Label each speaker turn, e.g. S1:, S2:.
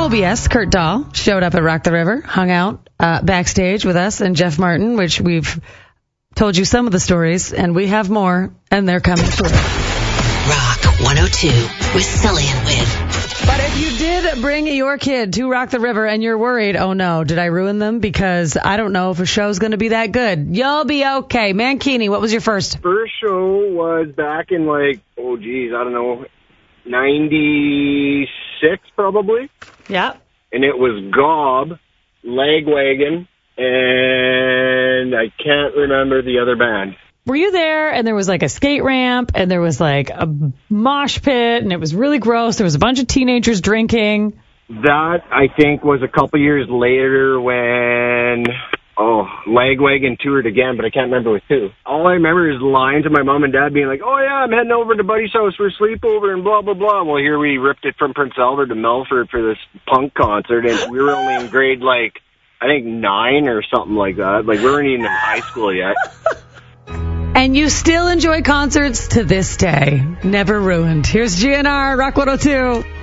S1: OBS, Kurt Dahl, showed up at Rock the River, hung out backstage with us and Jeff Martin, which we've told you some of the stories, and we have more, and they're coming through.
S2: Rock 102 with Sully and Win.
S1: But if you did bring your kid to Rock the River and you're worried, oh no, did I ruin them? Because I don't know if a show's going to be that good. You'll be okay. Mankini, what was your first?
S3: First show was back in I don't know, 96 probably.
S1: Yeah.
S3: And it was Gob, Lagwagon, and I can't remember the other band.
S1: Were you there and there was like a skate ramp and there was like a mosh pit and it was really gross? There was a bunch of teenagers drinking.
S3: That, I think, was a couple years later when, Lagwagon toured again, but I can't remember with who. All I remember is lines of my mom and dad being like, oh yeah, I'm heading over to Buddy's house for a sleepover and blah, blah, blah. Well, here we ripped it from Prince Albert to Melford for this punk concert, and we were only in grade, I think 9 or something like that. We weren't even in high school yet.
S1: And you still enjoy concerts to this day. Never ruined. Here's GNR, Rock 102.